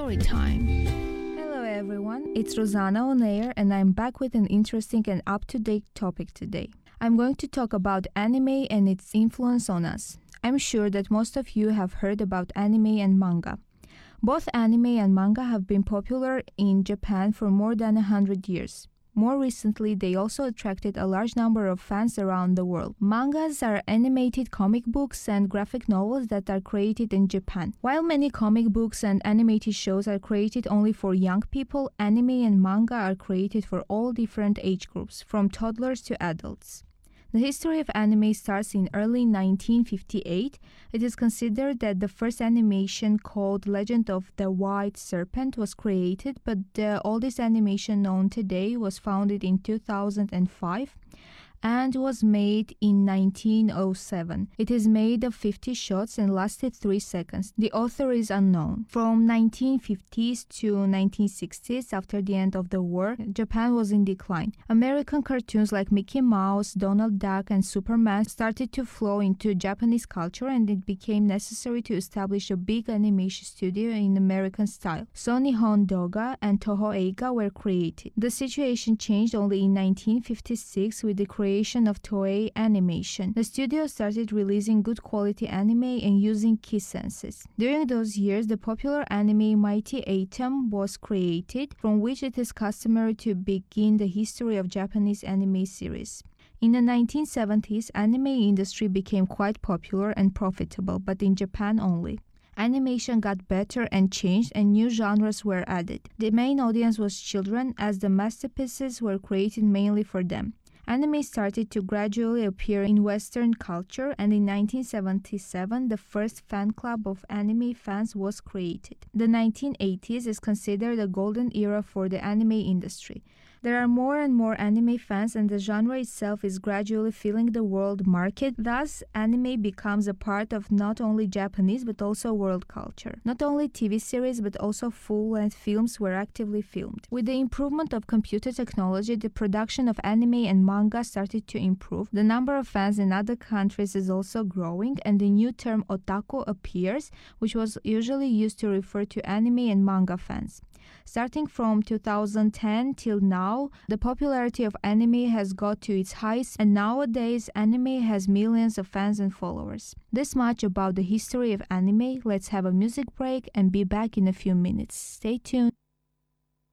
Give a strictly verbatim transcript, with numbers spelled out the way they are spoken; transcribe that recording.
story time. Hello everyone, it's Rosanna on air and I'm back with an interesting and up-to-date topic today. I'm going to talk about anime and its influence on us. I'm sure that most of you have heard about anime and manga. Both anime and manga have been popular in Japan for more than a hundred years. More recently, they also attracted a large number of fans around the world. Mangas are animated comic books and graphic novels that are created in Japan. While many comic books and animated shows are created only for young people, anime and manga are created for all different age groups, from toddlers to adults. The history of anime starts in early nineteen fifty-eight. It is considered that the first animation, called Legend of the White Serpent, was created, but the oldest animation known today was founded in two thousand five and was made in nineteen oh seven. It is made of fifty shots and lasted three seconds. The author is unknown. From nineteen fifties to nineteen sixties, after the end of the war, Japan was in decline. American cartoons like Mickey Mouse, Donald Duck, and Superman started to flow into Japanese culture, and it became necessary to establish a big animation studio in American style. So Nihon Doga and Toho Eiga were created. The situation changed only in nineteen fifty-six with the creation of Toei Animation. The studio started releasing good quality anime and using key senses. During those years, the popular anime Mighty Atom was created, from which it is customary to begin the history of Japanese anime series. In the nineteen seventies, anime industry became quite popular and profitable, but in Japan only. Animation got better and changed, and new genres were added. The main audience was children, as the masterpieces were created mainly for them. Anime started to gradually appear in Western culture, and in nineteen seventy-seven, the first fan club of anime fans was created. The nineteen eighties is considered a golden era for the anime industry. There are more and more anime fans, and the genre itself is gradually filling the world market. Thus, anime becomes a part of not only Japanese but also world culture. Not only T V series but also full-length films were actively filmed. With the improvement of computer technology, the production of anime and manga started to improve. The number of fans in other countries is also growing, and the new term otaku appears, which was usually used to refer to anime and manga fans. Starting from two thousand ten till now, the popularity of anime has got to its highest, and nowadays anime has millions of fans and followers. This much about the history of anime. Let's have a music break and be back in a few minutes. Stay tuned.